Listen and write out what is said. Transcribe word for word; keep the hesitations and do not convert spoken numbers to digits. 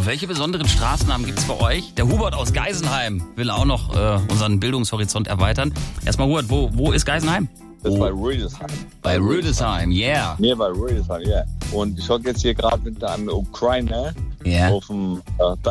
du, welche besonderen Straßennamen gibt's bei euch? Der Hubert aus Geisenheim will auch noch äh, unseren Bildungshorizont erweitern. Erstmal Hubert, wo, wo ist Geisenheim? Das ist Oh. bei Rüdesheim. Bei Rüdesheim, yeah. Nee, bei Rüdesheim, ja. Yeah. Und ich hocke jetzt hier gerade mit einem Ukrainer Ja. auf dem äh,